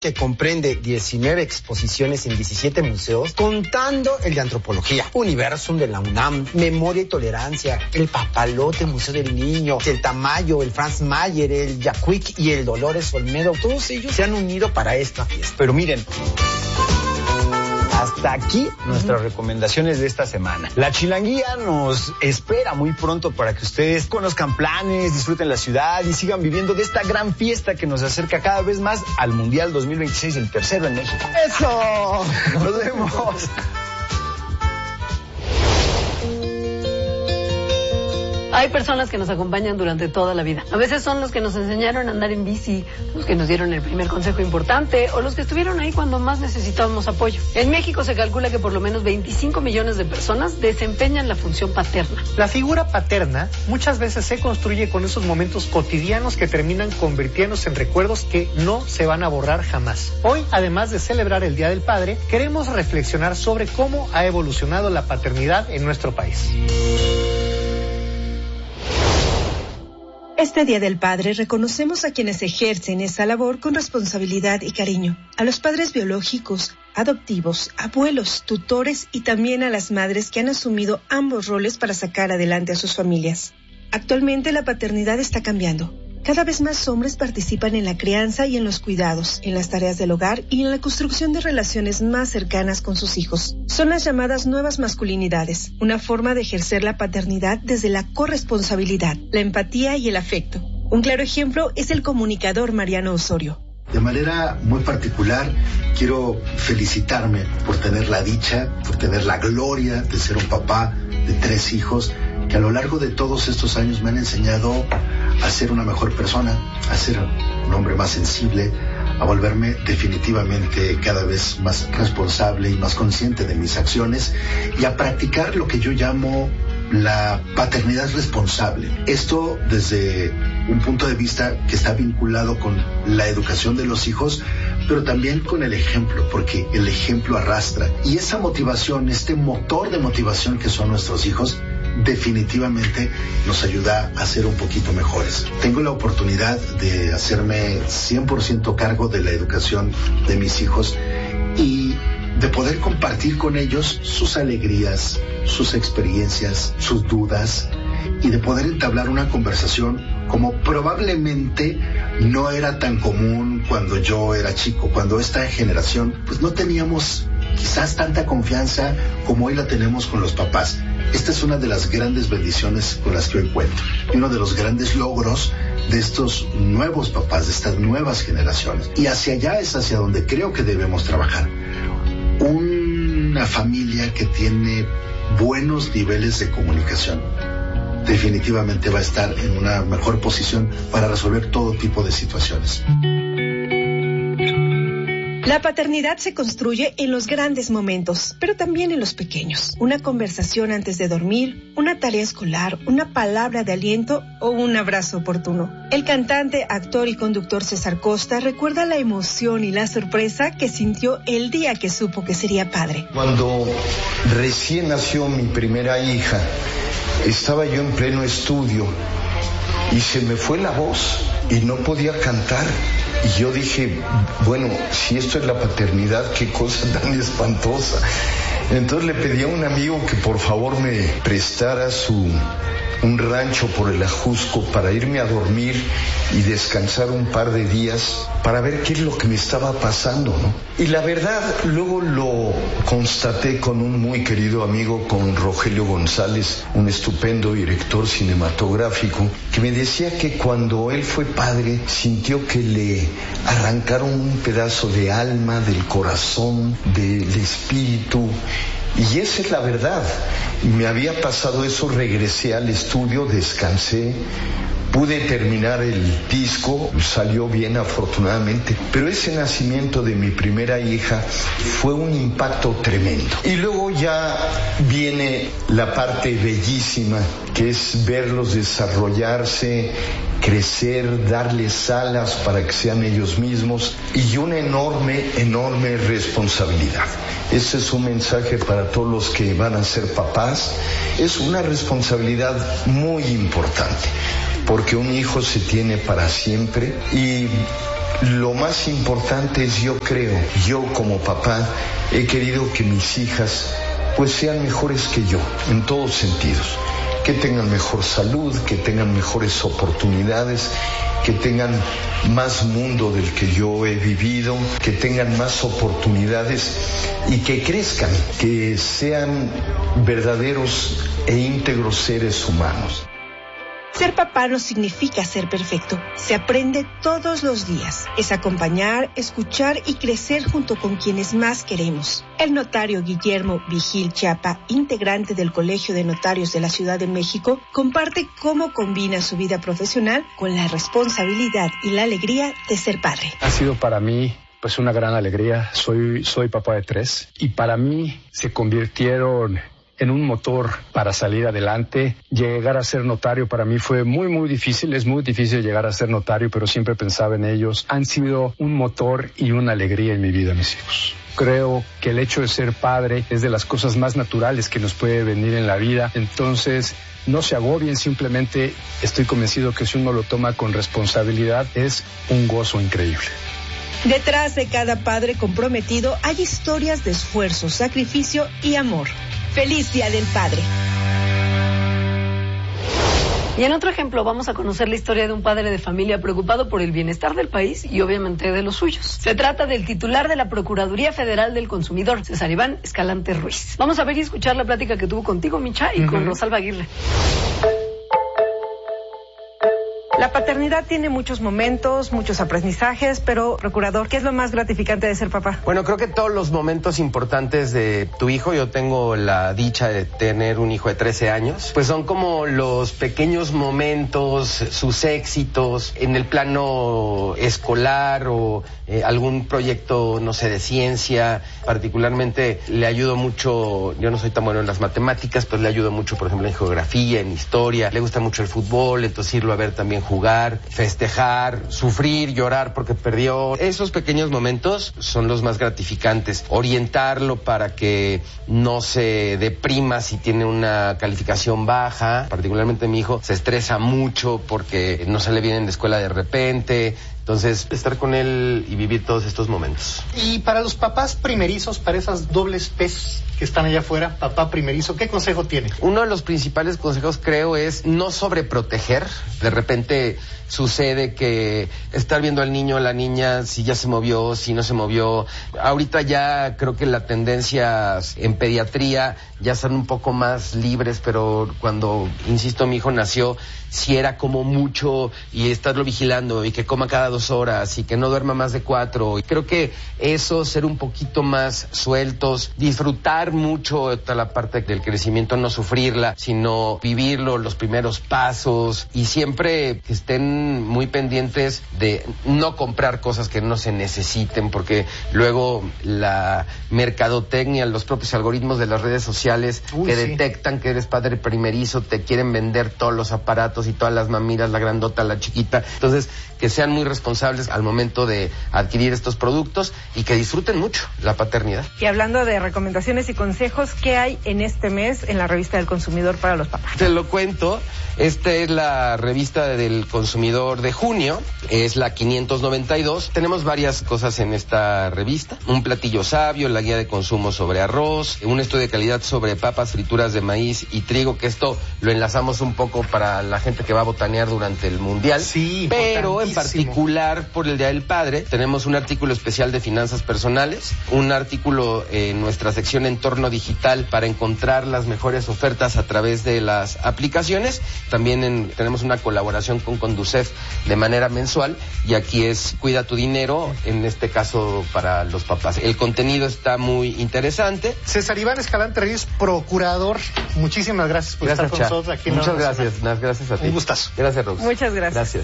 que comprende 19 exposiciones en 17 museos, contando el de Antropología, Universum de la UNAM, Memoria y Tolerancia, el Papalote, Museo del Niño, el Tamayo, el Franz Mayer, el Yacuic y el Dolores Olmedo. Todos ellos se han unido para esta fiesta. Pero miren, hasta aquí nuestras recomendaciones de esta semana. La Chilanguía nos espera muy pronto para que ustedes conozcan planes, disfruten la ciudad y sigan viviendo de esta gran fiesta que nos acerca cada vez más al Mundial 2026, el tercero en México. ¡Eso! ¡Nos vemos! Hay personas que nos acompañan durante toda la vida. A veces son los que nos enseñaron a andar en bici, los que nos dieron el primer consejo importante o los que estuvieron ahí cuando más necesitábamos apoyo. En México se calcula que por lo menos 25 millones de personas desempeñan la función paterna. La figura paterna muchas veces se construye con esos momentos cotidianos que terminan convirtiéndose en recuerdos que no se van a borrar jamás. Hoy, además de celebrar el Día del Padre, queremos reflexionar sobre cómo ha evolucionado la paternidad en nuestro país. Este Día del Padre reconocemos a quienes ejercen esa labor con responsabilidad y cariño, a los padres biológicos, adoptivos, abuelos, tutores y también a las madres que han asumido ambos roles para sacar adelante a sus familias. Actualmente la paternidad está cambiando. Cada vez más hombres participan en la crianza y en los cuidados, en las tareas del hogar y en la construcción de relaciones más cercanas con sus hijos. Son las llamadas nuevas masculinidades, una forma de ejercer la paternidad desde la corresponsabilidad, la empatía y el afecto. Un claro ejemplo es el comunicador Mariano Osorio. De manera muy particular, quiero felicitarme por tener la dicha, por tener la gloria de ser un papá de 3 hijos que a lo largo de todos estos años me han enseñado a ser una mejor persona, a ser un hombre más sensible, a volverme definitivamente cada vez más responsable y más consciente de mis acciones y a practicar lo que yo llamo la paternidad responsable. Esto desde un punto de vista que está vinculado con la educación de los hijos, pero también con el ejemplo, porque el ejemplo arrastra. Y esa motivación, este motor de motivación que son nuestros hijos, definitivamente nos ayuda a ser un poquito mejores. Tengo la oportunidad de hacerme 100% cargo de la educación de mis hijos y de poder compartir con ellos sus alegrías, sus experiencias, sus dudas y de poder entablar una conversación como probablemente no era tan común cuando yo era chico, cuando esta generación pues no teníamos quizás tanta confianza como hoy la tenemos con los papás. Esta es una de las grandes bendiciones con las que yo encuentro y uno de los grandes logros de estos nuevos papás, de estas nuevas generaciones. Y hacia allá es hacia donde creo que debemos trabajar. Una familia que tiene buenos niveles de comunicación definitivamente va a estar en una mejor posición para resolver todo tipo de situaciones. La paternidad se construye en los grandes momentos, pero también en los pequeños. Una conversación antes de dormir, una tarea escolar, una palabra de aliento o un abrazo oportuno. El cantante, actor y conductor César Costa recuerda la emoción y la sorpresa que sintió el día que supo que sería padre. Cuando recién nació mi primera hija, estaba yo en pleno estudio y se me fue la voz y no podía cantar. Y yo dije, bueno, si esto es la paternidad, qué cosa tan espantosa. Entonces le pedí a un amigo que por favor me prestara un rancho por el Ajusco para irme a dormir y descansar un par de días para ver qué es lo que me estaba pasando, ¿no? Y la verdad, luego lo constaté con un muy querido amigo, con Rogelio González, un estupendo director cinematográfico, que me decía que cuando él fue padre sintió que le arrancaron un pedazo de alma, del corazón, del espíritu. Y esa es la verdad. Me había pasado eso, regresé al estudio, descansé, pude terminar el disco, salió bien afortunadamente, pero ese nacimiento de mi primera hija fue un impacto tremendo. Y luego ya viene la parte bellísima, que es verlos desarrollarse, crecer, darles alas para que sean ellos mismos y una enorme responsabilidad. Ese es un mensaje para todos los que van a ser papás. Es una responsabilidad muy importante, porque un hijo se tiene para siempre y lo más importante es, yo creo, yo como papá he querido que mis hijas pues sean mejores que yo en todos sentidos, que tengan mejor salud, que tengan mejores oportunidades, que tengan más mundo del que yo he vivido, que tengan más oportunidades y que crezcan, que sean verdaderos e íntegros seres humanos. Ser papá no significa ser perfecto. Se aprende todos los días. Es acompañar, escuchar y crecer junto con quienes más queremos. El notario Guillermo Vigil Chiapa, integrante del Colegio de Notarios de la Ciudad de México, comparte cómo combina su vida profesional con la responsabilidad y la alegría de ser padre. Ha sido para mí pues una gran alegría. Soy papá de 3 y para mí se convirtieron en un motor para salir adelante. Llegar a ser notario para mí fue muy difícil. Es muy difícil llegar a ser notario, pero siempre pensaba en ellos. Han sido un motor y una alegría en mi vida, mis hijos. Creo que el hecho de ser padre es de las cosas más naturales que nos puede venir en la vida. Entonces, no se agobien, simplemente estoy convencido que si uno lo toma con responsabilidad, es un gozo increíble. Detrás de cada padre comprometido hay historias de esfuerzo, sacrificio y amor. ¡Feliz Día del Padre! Y en otro ejemplo vamos a conocer la historia de un padre de familia preocupado por el bienestar del país y obviamente de los suyos. Se trata del titular de la Procuraduría Federal del Consumidor, César Iván Escalante Ruiz. Vamos a ver y escuchar la plática que tuvo contigo, Micha, y con Rosalba Aguirre. La paternidad tiene muchos momentos, muchos aprendizajes, pero, procurador, ¿qué es lo más gratificante de ser papá? Bueno, creo que todos los momentos importantes de tu hijo, yo tengo la dicha de tener un hijo de 13 años, pues son como los pequeños momentos, sus éxitos en el plano escolar o algún proyecto, no sé, de ciencia. Particularmente le ayudo mucho, yo no soy tan bueno en las matemáticas, pero le ayudo mucho, por ejemplo, en geografía, en historia. Le gusta mucho el fútbol, entonces irlo a ver también jugar, festejar, sufrir, llorar porque perdió. Esos pequeños momentos son los más gratificantes. Orientarlo para que no se deprima si tiene una calificación baja. Particularmente mi hijo se estresa mucho porque no sale bien en la escuela de repente. Entonces, estar con él y vivir todos estos momentos. Y para los papás primerizos, para esas dobles P's que están allá afuera, papá primerizo, ¿qué consejo tiene? Uno de los principales consejos, creo, es no sobreproteger. De repente sucede que estar viendo al niño o la niña, si ya se movió, si no se movió. Ahorita ya creo que la tendencia en pediatría ya son un poco más libres, pero cuando, insisto, mi hijo nació, sí era como mucho, y estarlo vigilando, y que coma cada 2 horas, y que no duerma más de 4. Y creo que eso, ser un poquito más sueltos, disfrutar mucho toda la parte del crecimiento, no sufrirla, sino vivirlo, los primeros pasos, y siempre que estén muy pendientes de no comprar cosas que no se necesiten, porque luego la mercadotecnia, los propios algoritmos de las redes sociales que detectan que eres padre primerizo, te quieren vender todos los aparatos y todas las mamilas, la grandota, la chiquita. Entonces, que sean muy responsables al momento de adquirir estos productos y que disfruten mucho la paternidad. Y hablando de recomendaciones y consejos, ¿qué hay en este mes en la revista del consumidor para los papás? Te lo cuento. Esta es la revista del consumidor de junio, es la 592. Tenemos varias cosas en esta revista: un platillo sabio, la guía de consumo sobre arroz, un estudio de calidad sobre papas, frituras de maíz y trigo, que esto lo enlazamos un poco para la gente que va a botanear durante el mundial. Sí, pero en particular por el Día del Padre tenemos un artículo especial de finanzas personales, un artículo en nuestra sección Entorno Digital para encontrar las mejores ofertas a través de las aplicaciones. También tenemos una colaboración con Conducef de manera mensual, y aquí es Cuida tu dinero, en este caso para los papás. El contenido está muy interesante. César Iván Escalante Ruiz, procurador, muchísimas gracias por estar con nosotros aquí en Muchas Nova gracias, gracias a ti. Un gustazo. Gracias, Rox. Muchas gracias. Gracias.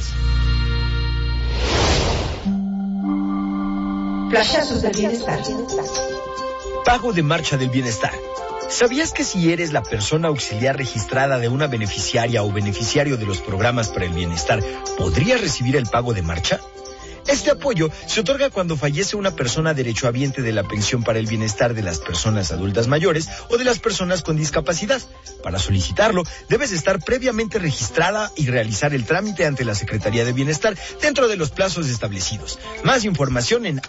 Flashazos del bienestar. Pago de marcha del bienestar. ¿Sabías que si eres la persona auxiliar registrada de una beneficiaria o beneficiario de los programas para el bienestar, podrías recibir el pago de marcha? Este apoyo se otorga cuando fallece una persona derechohabiente de la pensión para el bienestar de las personas adultas mayores o de las personas con discapacidad. Para solicitarlo, debes estar previamente registrada y realizar el trámite ante la Secretaría de Bienestar dentro de los plazos establecidos. Más información en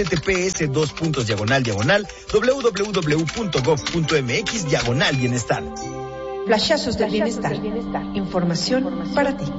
https://www.gov.mx/bienestar. Flashazos del bienestar. Información para ti.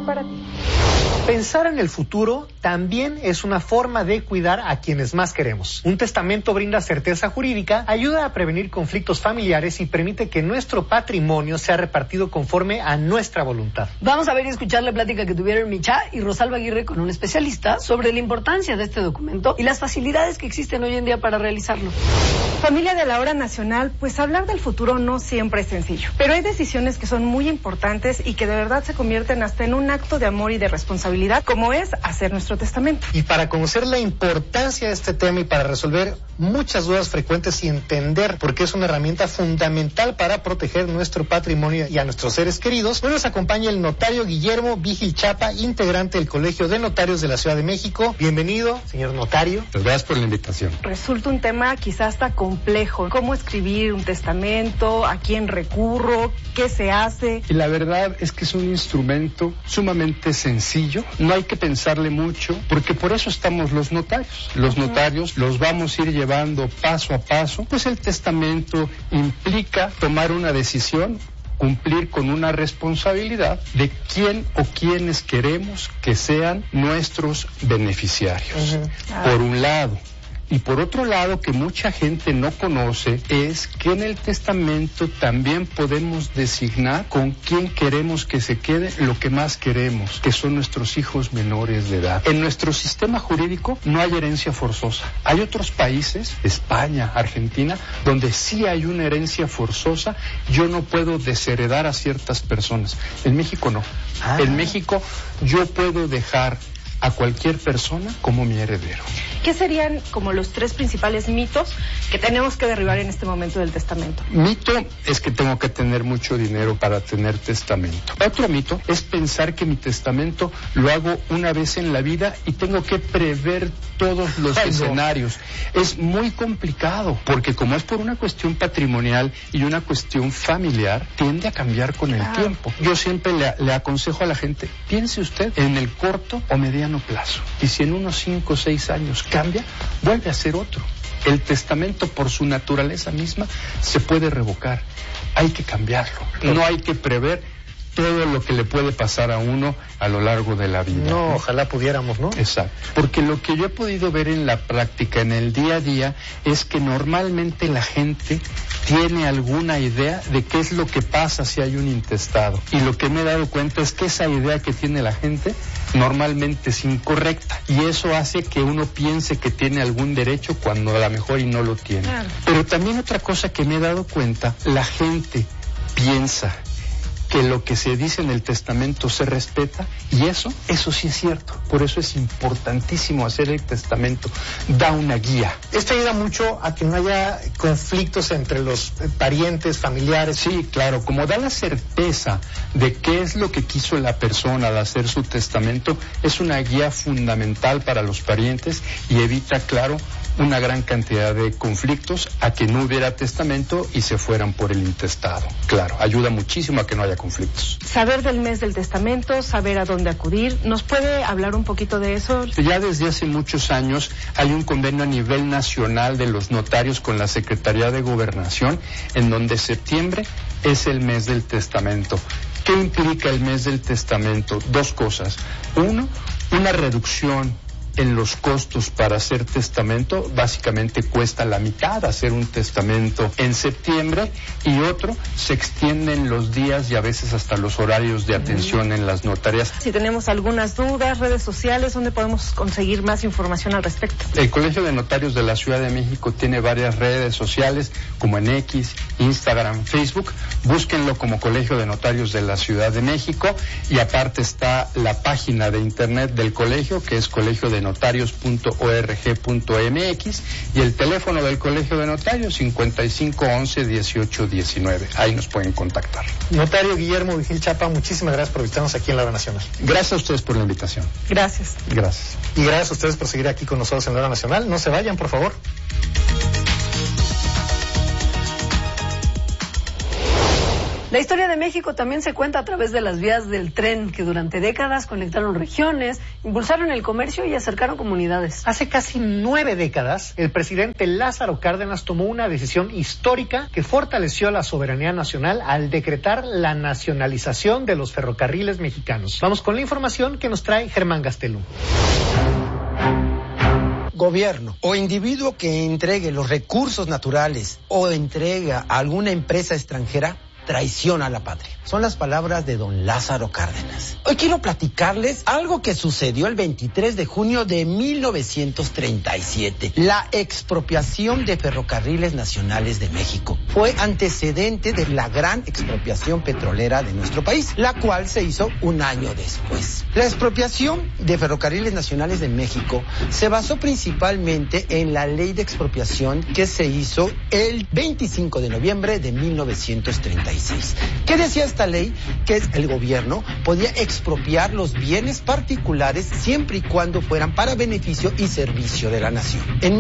Pensar en el futuro también es una forma de cuidar a quienes más queremos. Un testamento brinda certeza jurídica, ayuda a prevenir conflictos familiares y permite que nuestro patrimonio sea repartido conforme a nuestra voluntad. Vamos a ver y escuchar la plática que tuvieron Micha y Rosalba Aguirre con un especialista sobre la importancia de este documento y las facilidades que existen hoy en día para realizarlo. Familia de la Hora Nacional, pues hablar del futuro no siempre es sencillo, pero hay decisiones que son muy importantes y que de verdad se convierten hasta en un acto de amor y de responsabilidad, como es hacer nuestro testamento. Y para conocer la importancia de este tema y para resolver muchas dudas frecuentes y entender por qué es una herramienta fundamental para proteger nuestro patrimonio y a nuestros seres queridos, hoy nos acompaña el notario Guillermo Vigil Chapa, integrante del Colegio de Notarios de la Ciudad de México. Bienvenido, señor notario. Gracias por la invitación. Resulta un tema quizás hasta complejo. ¿Cómo escribir un testamento? ¿A quién recurro? ¿Qué se hace? Y la verdad es que es un instrumento sumamente sencillo. No hay que pensarle mucho, porque por eso estamos los notarios. Los notarios los vamos a ir llevando paso a paso. Pues el testamento implica tomar una decisión, cumplir con una responsabilidad de quién o quiénes queremos que sean nuestros beneficiarios. Por un lado. Y por otro lado, que mucha gente no conoce, es que en el testamento también podemos designar con quién queremos que se quede lo que más queremos, que son nuestros hijos menores de edad. En nuestro sistema jurídico no hay herencia forzosa. Hay otros países, España, Argentina, donde sí hay una herencia forzosa. Yo no puedo desheredar a ciertas personas. En México no. En México yo puedo dejar a cualquier persona como mi heredero. ¿Qué serían como los 3 principales mitos que tenemos que derribar en este momento del testamento? Mito es que tengo que tener mucho dinero para tener testamento. Otro mito es pensar que mi testamento lo hago una vez en la vida y tengo que prever todos los escenarios. Es muy complicado, porque como es por una cuestión patrimonial y una cuestión familiar, tiende a cambiar con el tiempo. Yo siempre le aconsejo a la gente, piense usted en el corto o mediano plazo. Y si en unos 5 o 6 años cambia, vuelve a ser otro. El testamento, por su naturaleza misma, se puede revocar. Hay que cambiarlo. No hay que prever todo lo que le puede pasar a uno a lo largo de la vida. No, ojalá pudiéramos, ¿no? Exacto. Porque lo que yo he podido ver en la práctica, en el día a día, es que normalmente la gente tiene alguna idea de qué es lo que pasa si hay un intestado. Y lo que me he dado cuenta es que esa idea que tiene la gente normalmente es incorrecta. Y eso hace que uno piense que tiene algún derecho cuando a lo mejor y no lo tiene. Claro. Pero también otra cosa que me he dado cuenta, la gente piensa que lo que se dice en el testamento se respeta, y eso sí es cierto. Por eso es importantísimo hacer el testamento. Da una guía. Esto ayuda mucho a que no haya conflictos entre los parientes, familiares. Sí, claro, como da la certeza de qué es lo que quiso la persona al hacer su testamento, es una guía fundamental para los parientes y evita, claro, una gran cantidad de conflictos a que no hubiera testamento y se fueran por el intestado. Claro, ayuda muchísimo a que no haya conflictos. Saber del mes del testamento, saber a dónde acudir. ¿Nos puede hablar un poquito de eso? Ya desde hace muchos años hay un convenio a nivel nacional de los notarios con la Secretaría de Gobernación, en donde septiembre es el mes del testamento. ¿Qué implica el mes del testamento? 2 cosas. 1, una reducción en los costos para hacer testamento. Básicamente cuesta la mitad hacer un testamento en septiembre, y otro, se extienden los días y a veces hasta los horarios de atención en las notarías. Si tenemos algunas dudas, redes sociales, ¿dónde podemos conseguir más información al respecto? El Colegio de Notarios de la Ciudad de México tiene varias redes sociales, como en X, Instagram, Facebook. Búsquenlo como Colegio de Notarios de la Ciudad de México, y aparte está la página de internet del colegio, que es colegio de notarios.org.mx y el teléfono del Colegio de Notarios 5511-1819. Ahí nos pueden contactar. Notario Guillermo Vigil Chapa, muchísimas gracias por visitarnos aquí en La Hora Nacional. Gracias a ustedes por la invitación. Gracias. Gracias. Y gracias a ustedes por seguir aquí con nosotros en La Hora Nacional. No se vayan, por favor. La historia de México también se cuenta a través de las vías del tren que durante décadas conectaron regiones, impulsaron el comercio y acercaron comunidades. Hace casi 9 décadas, el presidente Lázaro Cárdenas tomó una decisión histórica que fortaleció la soberanía nacional al decretar la nacionalización de los ferrocarriles mexicanos. Vamos con la información que nos trae Germán Gastelum. Gobierno o individuo que entregue los recursos naturales o entrega a alguna empresa extranjera traiciona a la patria. Son las palabras de don Lázaro Cárdenas. Hoy quiero platicarles algo que sucedió el 23 de junio de 1937. La expropiación de Ferrocarriles Nacionales de México fue antecedente de la gran expropiación petrolera de nuestro país, la cual se hizo un año después. La expropiación de Ferrocarriles Nacionales de México se basó principalmente en la ley de expropiación que se hizo el 25 de noviembre de 1936. ¿Qué decía esta ley? Que el gobierno podía expropiar los bienes particulares siempre y cuando fueran para beneficio y servicio de la nación. En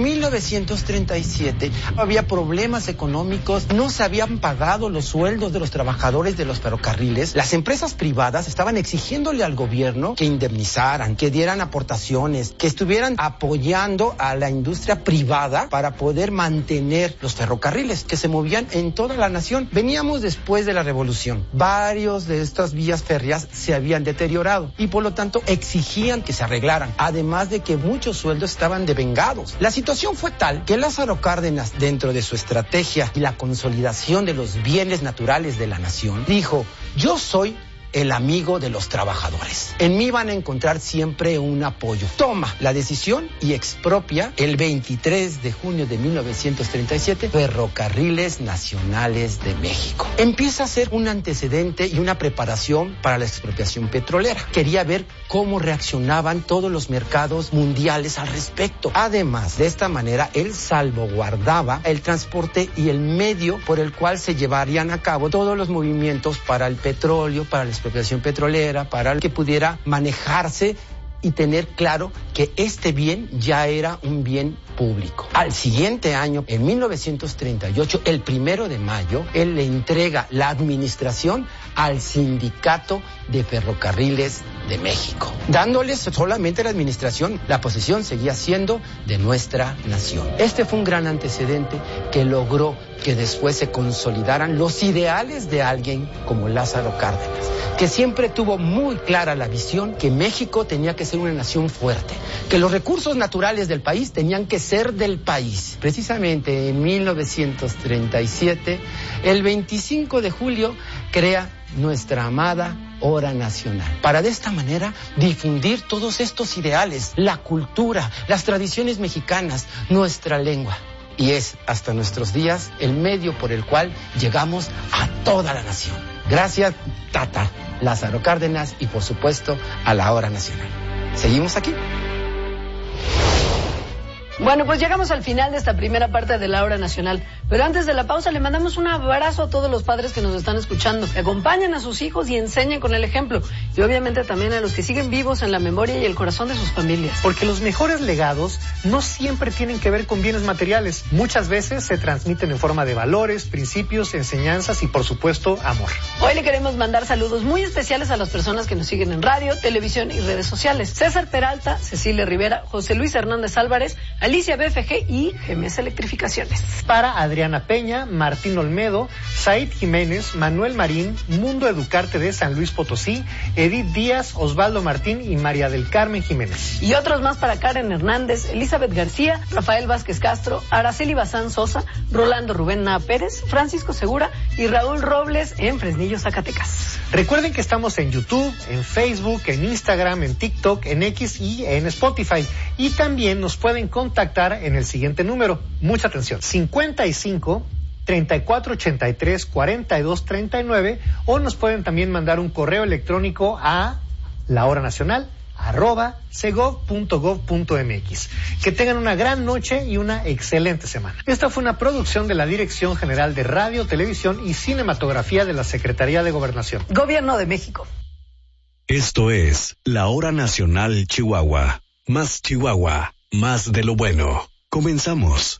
1937 había problemas económicos, no se habían pagado los sueldos de los trabajadores de los ferrocarriles. Las empresas privadas estaban exigiéndole al gobierno que indemnizaran, que dieran aportaciones, que estuvieran apoyando a la industria privada para poder mantener los ferrocarriles que se movían en toda la nación. Veníamos después de la revolución. Varios de estas vías férreas se habían deteriorado y por lo tanto exigían que se arreglaran, además de que muchos sueldos estaban devengados. La situación fue tal que Lázaro Cárdenas, dentro de su estrategia y la consolidación de los bienes naturales de la nación, dijo: yo soy el amigo de los trabajadores. En mí van a encontrar siempre un apoyo. Toma la decisión y expropia el 23 de junio de 1937 Ferrocarriles Nacionales de México. Empieza a ser un antecedente y una preparación para la expropiación petrolera. Quería ver cómo reaccionaban todos los mercados mundiales al respecto. Además, de esta manera, él salvaguardaba el transporte y el medio por el cual se llevarían a cabo todos los movimientos para el petróleo, para la expropiación petrolera, para que pudiera manejarse y tener claro que este bien ya era un bien público. Al siguiente año, en 1938, el 1 de mayo, él le entrega la administración al Sindicato de Ferrocarriles de México, dándoles solamente la administración. La posesión seguía siendo de nuestra nación. Este fue un gran antecedente que logró que después se consolidaran los ideales de alguien como Lázaro Cárdenas, que siempre tuvo muy clara la visión que México tenía que ser una nación fuerte, que los recursos naturales del país tenían que ser del país. Precisamente en 1937, el 25 de julio, crea nuestra amada Hora Nacional, para de esta manera difundir todos estos ideales, la cultura, las tradiciones mexicanas, nuestra lengua. Y es hasta nuestros días el medio por el cual llegamos a toda la nación. Gracias, Tata Lázaro Cárdenas, y por supuesto a la Hora Nacional. ¿Seguimos aquí? Bueno, pues llegamos al final de esta primera parte de la Hora Nacional. Pero antes de la pausa le mandamos un abrazo a todos los padres que nos están escuchando. Que acompañen a sus hijos y enseñen con el ejemplo. Y obviamente también a los que siguen vivos en la memoria y el corazón de sus familias. Porque los mejores legados no siempre tienen que ver con bienes materiales. Muchas veces se transmiten en forma de valores, principios, enseñanzas y por supuesto amor. Hoy le queremos mandar saludos muy especiales a las personas que nos siguen en radio, televisión y redes sociales. César Peralta, Cecilia Rivera, José Luis Hernández Álvarez, Alicia BFG y GMS Electrificaciones. Para Adriana Peña, Martín Olmedo, Said Jiménez, Manuel Marín, Mundo Educarte de San Luis Potosí, Edith Díaz, Osvaldo Martín y María del Carmen Jiménez. Y otros más para Karen Hernández, Elizabeth García, Rafael Vázquez Castro, Araceli Bazán Sosa, Rolando Rubén Naa Pérez, Francisco Segura y Raúl Robles en Fresnillo, Zacatecas. Recuerden que estamos en YouTube, en Facebook, en Instagram, en TikTok, en X y en Spotify. Y también nos pueden contactar en el siguiente número. Mucha atención. 55 34 83 42 39 o nos pueden también mandar un correo electrónico a lahoranacional@gmail.com. @segov.gov.mx. Que tengan una gran noche y una excelente semana. Esta fue una producción de la Dirección General de Radio, Televisión y Cinematografía de la Secretaría de Gobernación. Gobierno de México. Esto es La Hora Nacional Chihuahua. Más Chihuahua, más de lo bueno. Comenzamos.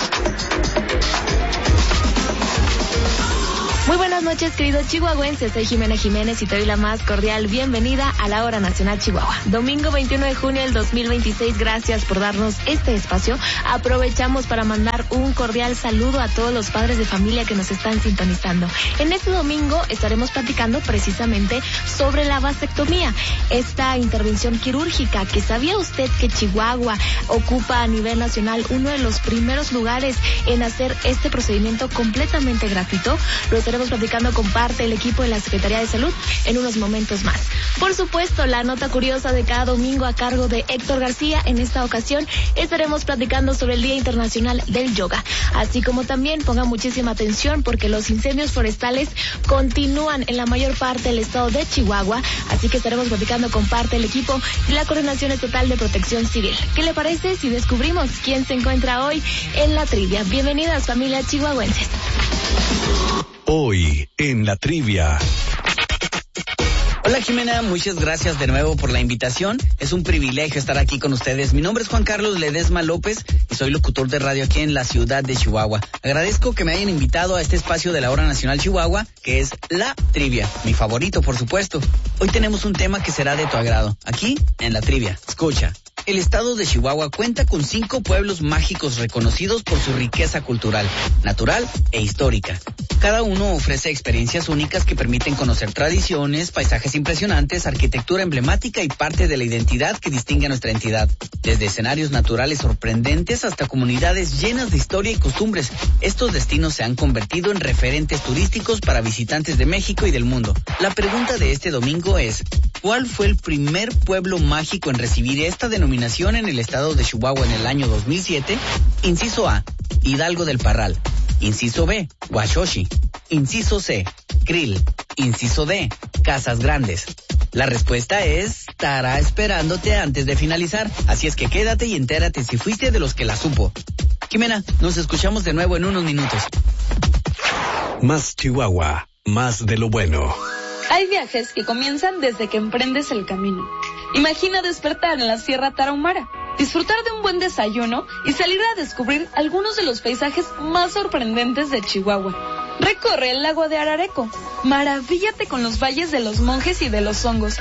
Muy buenas noches, queridos chihuahuenses. Soy Jimena Jiménez y te doy la más cordial bienvenida a la Hora Nacional Chihuahua. Domingo 21 de junio del 2026. Gracias por darnos este espacio. Aprovechamos para mandar un cordial saludo a todos los padres de familia que nos están sintonizando. En este domingo estaremos platicando precisamente sobre la vasectomía, esta intervención quirúrgica que ¿sabía usted que Chihuahua ocupa a nivel nacional uno de los primeros lugares en hacer este procedimiento completamente gratuito? Lo estaremos platicando con parte del equipo de la Secretaría de Salud en unos momentos más. Por supuesto, la nota curiosa de cada domingo a cargo de Héctor García. En esta ocasión estaremos platicando sobre el Día Internacional del Yoga, así como también pongan muchísima atención porque los incendios forestales continúan en la mayor parte del estado de Chihuahua, así que estaremos platicando con parte del equipo de la Coordinación Estatal de Protección Civil. ¿Qué le parece si descubrimos quién se encuentra hoy en la trivia? Bienvenidas, familias chihuahuenses. Hoy en la trivia. Hola Jimena, muchas gracias de nuevo por la invitación. Es un privilegio estar aquí con ustedes. Mi nombre es Juan Carlos Ledesma López y soy locutor de radio aquí en la ciudad de Chihuahua. Agradezco que me hayan invitado a este espacio de la Hora Nacional Chihuahua, que es la trivia, mi favorito por supuesto. Hoy tenemos un tema que será de tu agrado, aquí en la trivia. Escucha. El estado de Chihuahua cuenta con 5 pueblos mágicos reconocidos por su riqueza cultural, natural e histórica. Cada uno ofrece experiencias únicas que permiten conocer tradiciones, paisajes impresionantes, arquitectura emblemática y parte de la identidad que distingue a nuestra entidad. Desde escenarios naturales sorprendentes hasta comunidades llenas de historia y costumbres, estos destinos se han convertido en referentes turísticos para visitantes de México y del mundo. La pregunta de este domingo es, ¿cuál fue el primer pueblo mágico en recibir esta denominación en el estado de Chihuahua en el año 2007? Inciso A, Hidalgo del Parral. Inciso B, Huachochi. Inciso C, Krill. Inciso D, Casas Grandes. La respuesta estará esperándote antes de finalizar, así es que quédate y entérate si fuiste de los que la supo. Jimena, nos escuchamos de nuevo en unos minutos. Más Chihuahua, más de lo bueno. Hay viajes que comienzan desde que emprendes el camino. Imagina despertar en la Sierra Tarahumara, disfrutar de un buen desayuno y salir a descubrir algunos de los paisajes más sorprendentes de Chihuahua. Recorre el lago de Arareco, maravíllate con los valles de los Monjes y de los Hongos.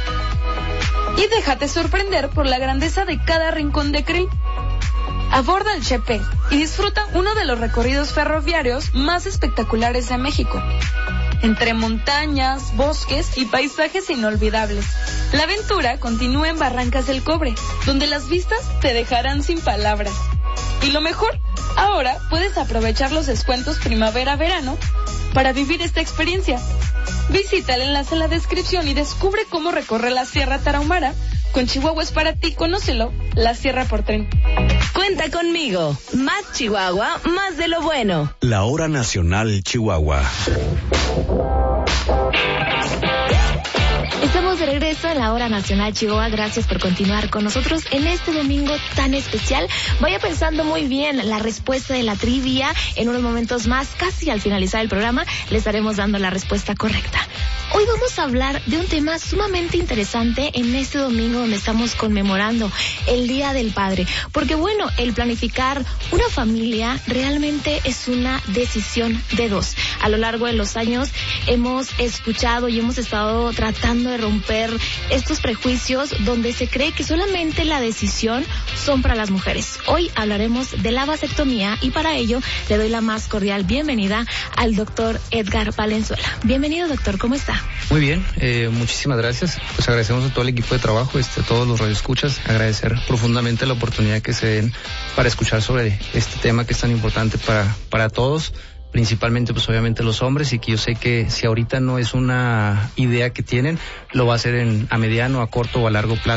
Y déjate sorprender por la grandeza de cada rincón de Krill. Aborda el Chepe y disfruta uno de los recorridos ferroviarios más espectaculares de México. Entre montañas, bosques y paisajes inolvidables. La aventura continúa en Barrancas del Cobre, donde las vistas te dejarán sin palabras. Y lo mejor, ahora puedes aprovechar los descuentos primavera-verano para vivir esta experiencia. Visita el enlace en la descripción y descubre cómo recorrer la Sierra Tarahumara. Con Chihuahua es para ti, conócelo, la Sierra por tren. Cuenta conmigo, más Chihuahua, más de lo bueno. La Hora Nacional Chihuahua. Estamos de regreso en la Hora Nacional Chihuahua. Gracias por continuar con nosotros en este domingo tan especial. Vaya pensando muy bien la respuesta de la trivia. En unos momentos más, casi al finalizar el programa, le estaremos dando la respuesta correcta. Hoy vamos a hablar de un tema sumamente interesante en este domingo donde estamos conmemorando el Día del Padre. Porque bueno, el planificar una familia realmente es una decisión de dos. A lo largo de los años hemos escuchado y hemos estado tratando de romper estos prejuicios donde se cree que solamente la decisión son para las mujeres. Hoy hablaremos de la vasectomía y para ello le doy la más cordial bienvenida al doctor Edgar Valenzuela. Bienvenido, doctor, ¿cómo está? Muy bien, muchísimas gracias. Pues agradecemos a todo el equipo de trabajo, a todos los radioescuchas, agradecer profundamente la oportunidad que se den para escuchar sobre este tema que es tan importante para todos, principalmente pues obviamente los hombres, y que yo sé que si ahorita no es una idea que tienen, lo va a hacer a mediano, a corto o a largo plazo.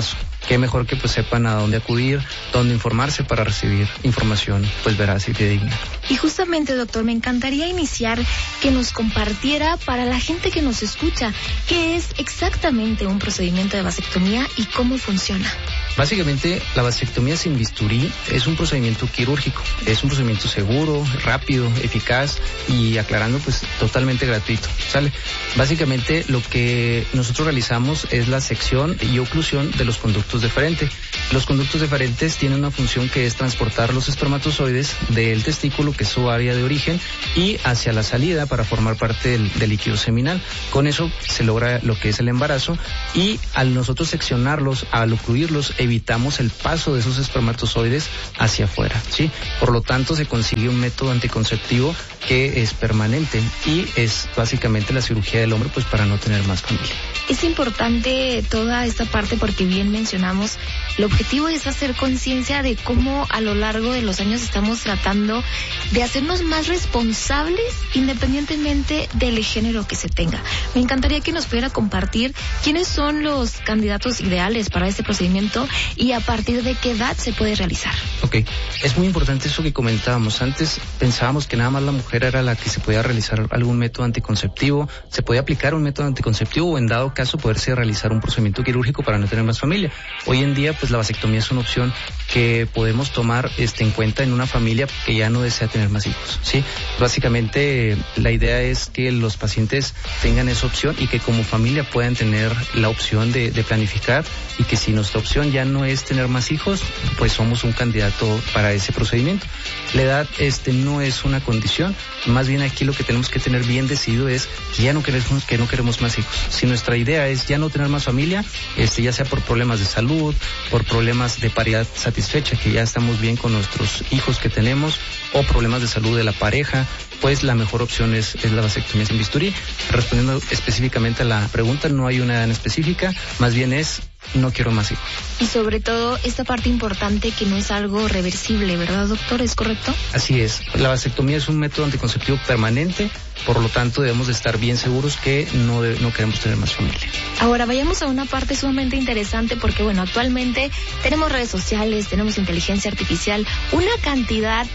qué mejor que pues sepan a dónde acudir, dónde informarse para recibir información pues veraz y fidedigna. Y justamente, doctor, me encantaría iniciar que nos compartiera para la gente que nos escucha qué es exactamente un procedimiento de vasectomía y cómo funciona. Básicamente, la vasectomía sin bisturí es un procedimiento quirúrgico, es un procedimiento seguro, rápido, eficaz y, aclarando, pues totalmente gratuito, ¿sale? Básicamente, lo que nosotros realizamos es la sección y oclusión de los conductos deferentes. Los conductos deferentes tienen una función que es transportar los espermatozoides del testículo, que es su área de origen, y hacia la salida para formar parte del líquido seminal. Con eso se logra lo que es el embarazo, y al nosotros seccionarlos, al ocluirlos, evitamos el paso de esos espermatozoides hacia afuera, ¿sí? Por lo tanto, se consigue un método anticonceptivo que es permanente y es básicamente la cirugía del hombre pues para no tener más familia. Es importante toda esta parte porque bien mencionamos, el objetivo es hacer conciencia de cómo a lo largo de los años estamos tratando de hacernos más responsables independientemente del género que se tenga. Me encantaría que nos pudiera compartir quiénes son los candidatos ideales para este procedimiento y a partir de qué edad se puede realizar. Ok, es muy importante eso que comentábamos. Antes pensábamos que nada más la mujer era la que se podía realizar algún método anticonceptivo, se podía aplicar un método anticonceptivo o en dado caso poderse realizar un procedimiento quirúrgico para no tener más familia. Hoy en día pues la vasectomía es una opción que podemos tomar en cuenta en una familia que ya no desea tener más hijos, ¿sí? Básicamente la idea es que los pacientes tengan esa opción y que como familia puedan tener la opción de planificar, y que si nuestra opción ya no es tener más hijos, pues somos un candidato para ese procedimiento. La edad no es una condición, más bien aquí lo que tenemos que tener bien decidido es que ya no queremos más hijos. Si nuestra idea es ya no tener más familia, ya sea por problemas de salud, por problemas de paridad satisfecha, que ya estamos bien con nuestros hijos que tenemos, o problemas de salud de la pareja, pues la mejor opción es la vasectomía sin bisturí. Respondiendo específicamente a la pregunta, no hay una edad en específica, más bien es no quiero más hijos. Y sobre todo esta parte importante que no es algo reversible, ¿verdad, doctor? ¿Es correcto? Así es. La vasectomía es un método anticonceptivo permanente, por lo tanto debemos de estar bien seguros que no queremos tener más familia. Ahora vayamos a una parte sumamente interesante porque, bueno, actualmente tenemos redes sociales, tenemos inteligencia artificial, una cantidad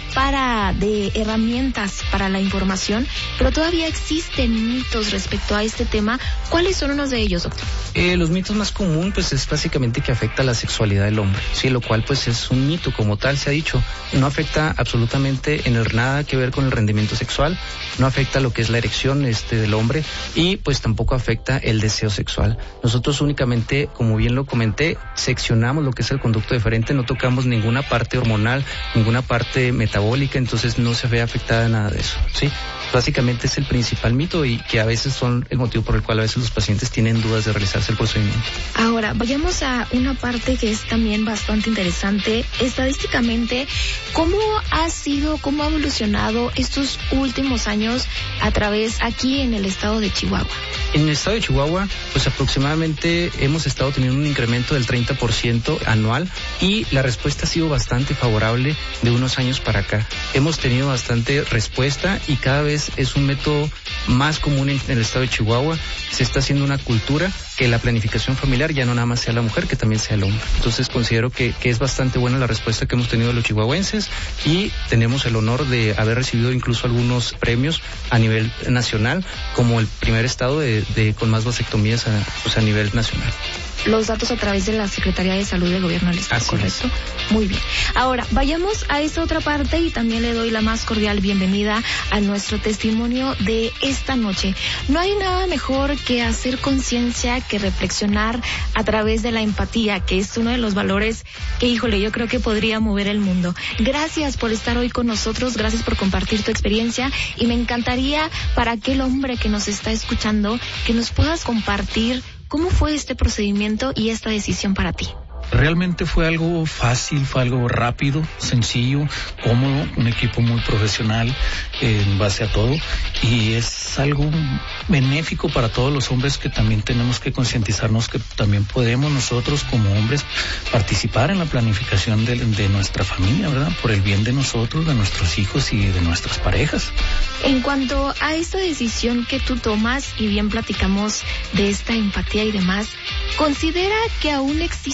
de herramientas para la información, pero todavía existen mitos respecto a este tema. ¿Cuáles son unos de ellos, doctor? Los mitos más comunes pues es básicamente que afecta la sexualidad del hombre, sí, lo cual pues es un mito como tal, se ha dicho. No afecta absolutamente nada que ver con el rendimiento sexual, no afecta lo que es la erección del hombre y pues tampoco afecta el deseo sexual. Nosotros únicamente, como bien lo comenté, seccionamos lo que es el conducto deferente, no tocamos ninguna parte hormonal, ninguna parte metabólica, entonces no se ve afectada nada de eso, ¿sí? Básicamente es el principal mito y que a veces son el motivo por el cual a veces los pacientes tienen dudas de realizarse el procedimiento. Ahora, vayamos a una parte que es también bastante interesante. Estadísticamente, ¿cómo ha evolucionado estos últimos años a través aquí en el estado de Chihuahua? En el estado de Chihuahua, pues aproximadamente hemos estado teniendo un incremento del 30% anual y la respuesta ha sido bastante favorable de unos años para acá. Hemos tenido bastante respuesta y cada vez es un método más común en el estado de Chihuahua. Se está haciendo una cultura que la planificación familiar ya no nada más sea la mujer, que también sea el hombre. Entonces considero que es bastante buena la respuesta que hemos tenido de los chihuahuenses y tenemos el honor de haber recibido incluso algunos premios a nivel nacional como el primer estado con más vasectomías a nivel nacional. Los datos a través de la Secretaría de Salud del Gobierno del Estado, ¿correcto? Muy bien. Ahora, vayamos a esta otra parte y también le doy la más cordial bienvenida a nuestro testimonio de esta noche. No hay nada mejor que hacer conciencia, que reflexionar a través de la empatía, que es uno de los valores que, híjole, yo creo que podría mover el mundo. Gracias por estar hoy con nosotros, gracias por compartir tu experiencia y me encantaría para aquel hombre que nos está escuchando que nos puedas compartir ¿cómo fue este procedimiento y esta decisión para ti? Realmente fue algo fácil, fue algo rápido, sencillo, cómodo, un equipo muy profesional en base a todo y es algo benéfico para todos los hombres que también tenemos que concientizarnos que también podemos nosotros como hombres participar en la planificación de nuestra familia, ¿verdad? Por el bien de nosotros, de nuestros hijos y de nuestras parejas. En cuanto a esta decisión que tú tomas y bien platicamos de esta empatía y demás, ¿considera que aún existen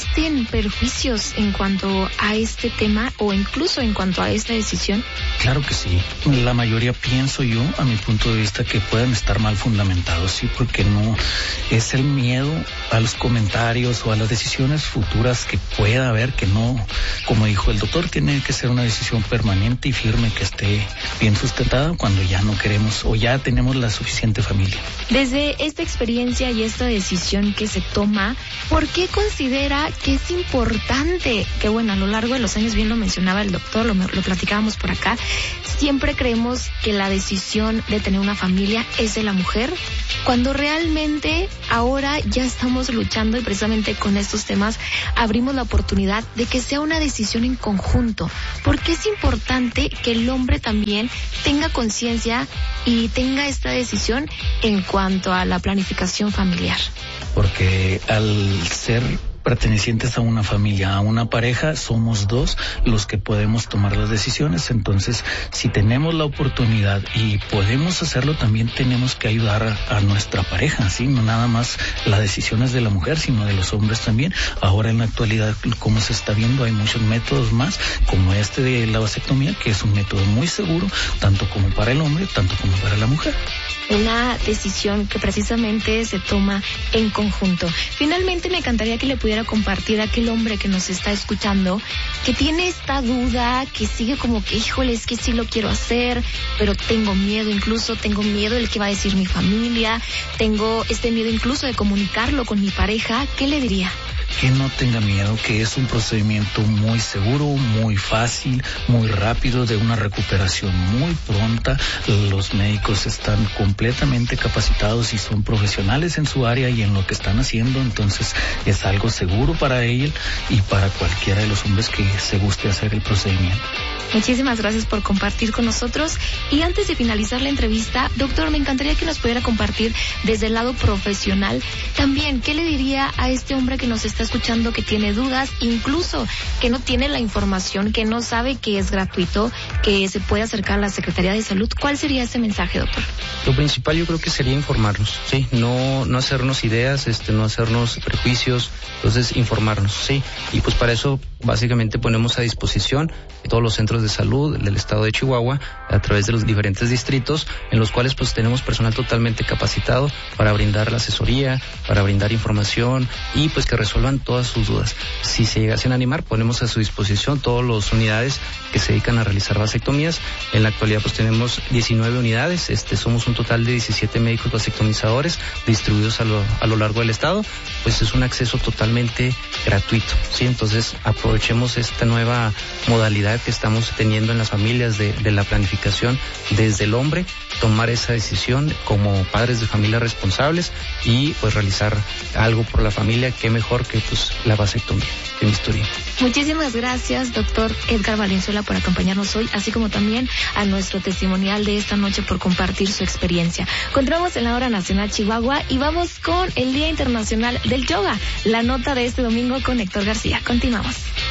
perjuicios en cuanto a este tema o incluso en cuanto a esta decisión? Claro que sí. La mayoría, pienso yo, a mi punto de vista, que pueden estar mal fundamentados, sí, porque no es el miedo a los comentarios o a las decisiones futuras que pueda haber, que no, como dijo el doctor, tiene que ser una decisión permanente y firme que esté bien sustentada cuando ya no queremos o ya tenemos la suficiente familia. Desde esta experiencia y esta decisión que se toma, ¿por qué considera que es importante? Que bueno, a lo largo de los años, bien lo mencionaba el doctor, lo platicábamos por acá, siempre creemos que la decisión de tener una familia es de la mujer, cuando realmente ahora ya estamos luchando y precisamente con estos temas abrimos la oportunidad de que sea una decisión en conjunto. ¿Por qué es importante que el hombre también tenga conciencia y tenga esta decisión en cuanto a la planificación familiar? Porque al ser pertenecientes a una familia, a una pareja, somos dos los que podemos tomar las decisiones. Entonces, si tenemos la oportunidad y podemos hacerlo, también tenemos que ayudar a nuestra pareja, ¿sí? No nada más las decisiones de la mujer, sino de los hombres también. Ahora en la actualidad, como se está viendo, hay muchos métodos más, como este de la vasectomía, que es un método muy seguro, tanto como para el hombre, tanto como para la mujer. Una decisión que precisamente se toma en conjunto. Finalmente me encantaría que le pudiera compartir a aquel hombre que nos está escuchando, que tiene esta duda, que sigue como que, híjole, es que sí lo quiero hacer, pero tengo miedo, incluso tengo miedo del que va a decir mi familia, tengo este miedo incluso de comunicarlo con mi pareja. ¿Qué le diría? Que no tenga miedo, que es un procedimiento muy seguro, muy fácil, muy rápido, de una recuperación muy pronta. Los médicos están completamente capacitados y son profesionales en su área y en lo que están haciendo, entonces es algo seguro para él y para cualquiera de los hombres que se guste hacer el procedimiento. Muchísimas gracias por compartir con nosotros. Y antes de finalizar la entrevista, doctor, me encantaría que nos pudiera compartir desde el lado profesional también, ¿qué le diría a este hombre que nos está escuchando, que tiene dudas, incluso que no tiene la información, que no sabe que es gratuito, que se puede acercar a la Secretaría de Salud? ¿Cuál sería ese mensaje, doctor? Lo principal yo creo que sería informarnos, sí, no hacernos ideas, no hacernos prejuicios, entonces informarnos, sí, y pues para eso básicamente ponemos a disposición todos los centros de salud del estado de Chihuahua a través de los diferentes distritos, en los cuales pues tenemos personal totalmente capacitado para brindar la asesoría, para brindar información y pues que resuelvan todas sus dudas. Si se llegasen a animar, ponemos a su disposición todas las unidades que se dedican a realizar vasectomías. En la actualidad pues tenemos 19 unidades, somos un total de 17 médicos vasectomizadores distribuidos a lo largo del estado, pues es un acceso totalmente gratuito, ¿sí? Entonces aprovechemos esta nueva modalidad que estamos teniendo en las familias de la planificación desde el hombre, tomar esa decisión como padres de familia responsables y pues realizar algo por la familia, qué mejor que pues la vasectomía, en mi historia. Muchísimas gracias, doctor Edgar Valenzuela, por acompañarnos hoy, así como también a nuestro testimonial de esta noche por compartir su experiencia. Continuamos en la Hora Nacional Chihuahua y vamos con el Día Internacional del Yoga, la nota de este domingo con Héctor García. Continuamos.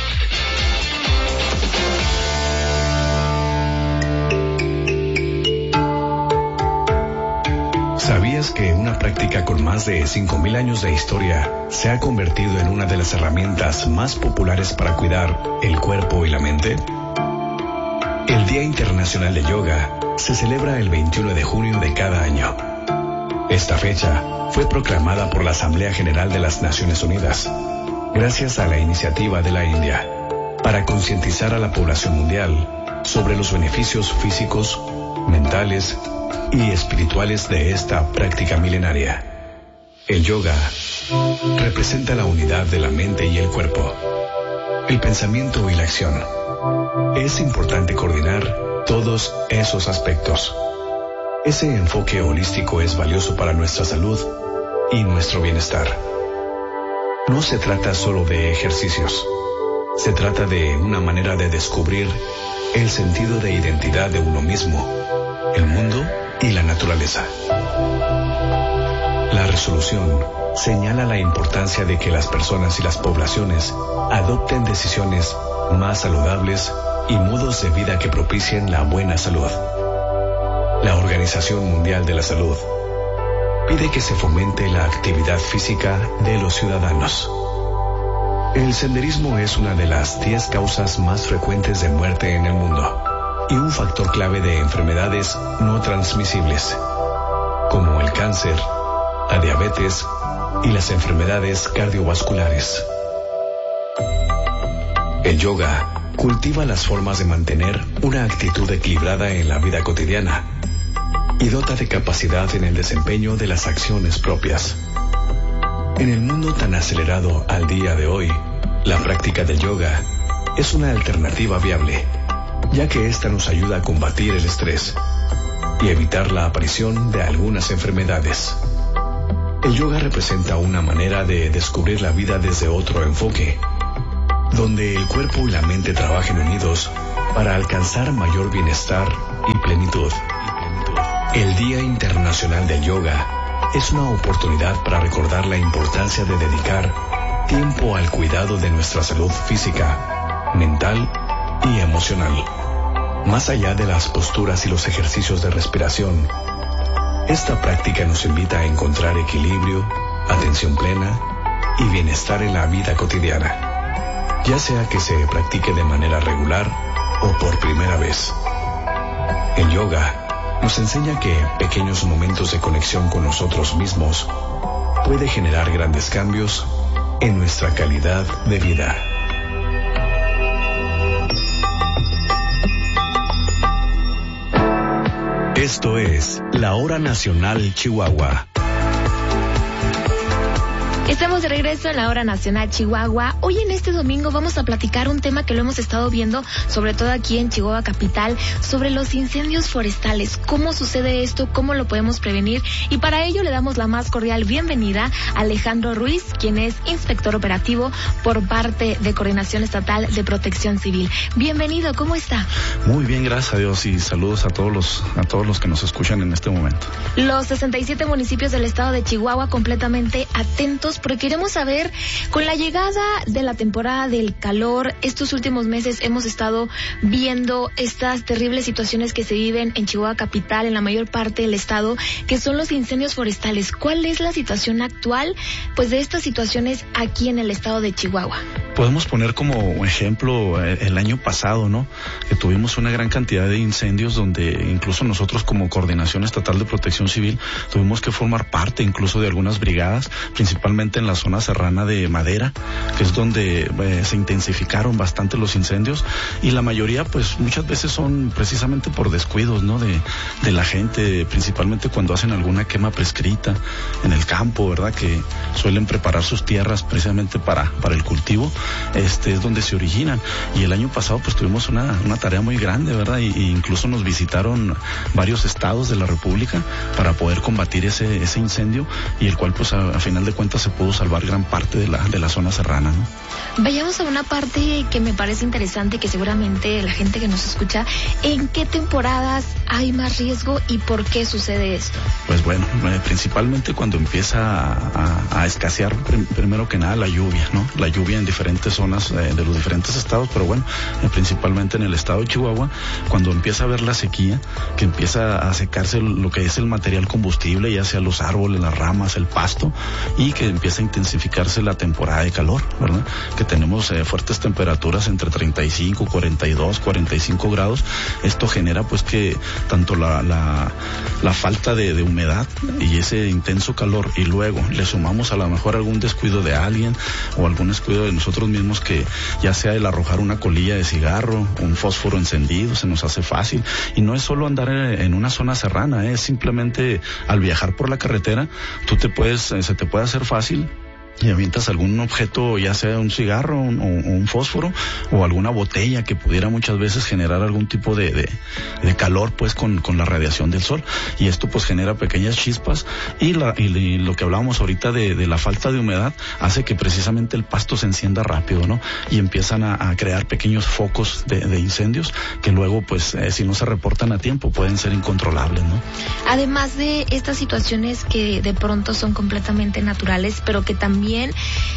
¿Sabías que una práctica con más de 5,000 años de historia se ha convertido en una de las herramientas más populares para cuidar el cuerpo y la mente? El Día Internacional de Yoga se celebra el 21 de junio de cada año. Esta fecha fue proclamada por la Asamblea General de las Naciones Unidas, gracias a la iniciativa de la India, para concientizar a la población mundial sobre los beneficios físicos, mentales y espirituales de esta práctica milenaria. El yoga representa la unidad de la mente y el cuerpo, el pensamiento y la acción. Es importante coordinar todos esos aspectos. Ese enfoque holístico es valioso para nuestra salud y nuestro bienestar. No se trata solo de ejercicios. Se trata de una manera de descubrir el sentido de identidad de uno mismo, el mundo y la naturaleza. La resolución señala la importancia de que las personas y las poblaciones adopten decisiones más saludables y modos de vida que propicien la buena salud. La Organización Mundial de la Salud pide que se fomente la actividad física de los ciudadanos. El senderismo es una de las 10 causas más frecuentes de muerte en el mundo y un factor clave de enfermedades no transmisibles, como el cáncer, la diabetes y las enfermedades cardiovasculares. El yoga cultiva las formas de mantener una actitud equilibrada en la vida cotidiana y dota de capacidad en el desempeño de las acciones propias. En el mundo tan acelerado al día de hoy, la práctica del yoga es una alternativa viable, ya que esta nos ayuda a combatir el estrés y evitar la aparición de algunas enfermedades. El yoga representa una manera de descubrir la vida desde otro enfoque, donde el cuerpo y la mente trabajen unidos para alcanzar mayor bienestar y plenitud. El Día Internacional del Yoga es una oportunidad para recordar la importancia de dedicar tiempo al cuidado de nuestra salud física, mental y emocional. Más allá de las posturas y los ejercicios de respiración, esta práctica nos invita a encontrar equilibrio, atención plena y bienestar en la vida cotidiana, ya sea que se practique de manera regular o por primera vez. El yoga nos enseña que pequeños momentos de conexión con nosotros mismos puede generar grandes cambios en nuestra calidad de vida. Esto es La Hora Nacional Chihuahua. Estamos de regreso en la Hora Nacional Chihuahua. Hoy en este domingo vamos a platicar un tema que lo hemos estado viendo, sobre todo aquí en Chihuahua Capital, sobre los incendios forestales. ¿Cómo sucede esto? ¿Cómo lo podemos prevenir? Y para ello le damos la más cordial bienvenida a Alejandro Ruiz, quien es inspector operativo por parte de Coordinación Estatal de Protección Civil. Bienvenido, ¿cómo está? Muy bien, gracias a Dios, y saludos a todos los que nos escuchan en este momento. Los 67 municipios del estado de Chihuahua completamente atentos, porque queremos saber, con la llegada de la temporada del calor, estos últimos meses hemos estado viendo estas terribles situaciones que se viven en Chihuahua Capital, en la mayor parte del estado, que son los incendios forestales. ¿Cuál es la situación actual, pues, de estas situaciones aquí en el estado de Chihuahua? Podemos poner como ejemplo el año pasado, ¿no? Que tuvimos una gran cantidad de incendios donde incluso nosotros como Coordinación Estatal de Protección Civil tuvimos que formar parte incluso de algunas brigadas, principalmente en la zona serrana de Madera, que es donde se intensificaron bastante los incendios, y la mayoría pues muchas veces son precisamente por descuidos, ¿no? De la gente, principalmente cuando hacen alguna quema prescrita en el campo, ¿verdad? Que suelen preparar sus tierras precisamente para el cultivo. Es donde se originan, y el año pasado pues tuvimos una tarea muy grande, ¿verdad? Y incluso nos visitaron varios estados de la República para poder combatir ese incendio, y el cual pues a final de cuentas se pudo salvar gran parte de la zona serrana, ¿no? Vayamos a una parte que me parece interesante, que seguramente la gente que nos escucha, ¿en qué temporadas hay más riesgo y por qué sucede esto? Pues bueno, principalmente cuando empieza a escasear primero que nada la lluvia, ¿no? La lluvia en diferentes zonas de los diferentes estados, pero bueno, principalmente en el estado de Chihuahua, cuando empieza a haber la sequía, que empieza a secarse lo que es el material combustible, ya sea los árboles, las ramas, el pasto, y que empieza a intensificarse la temporada de calor, ¿verdad? Que tenemos fuertes temperaturas entre 35, 42, 45 grados. Esto genera pues que tanto la falta de humedad y ese intenso calor, y luego le sumamos a lo mejor algún descuido de alguien o algún descuido de nosotros mismos, que ya sea el arrojar una colilla de cigarro, un fósforo encendido, se nos hace fácil. Y no es solo andar en una zona serrana, es simplemente al viajar por la carretera, se te puede hacer fácil y avientas algún objeto, ya sea un cigarro o un fósforo o alguna botella que pudiera muchas veces generar algún tipo de calor pues con la radiación del sol, y esto pues genera pequeñas chispas, y lo que hablábamos ahorita de la falta de humedad hace que precisamente el pasto se encienda rápido, ¿no? Y empiezan a crear pequeños focos de incendios que luego pues si no se reportan a tiempo pueden ser incontrolables, ¿no? Además de estas situaciones que de pronto son completamente naturales, pero que también también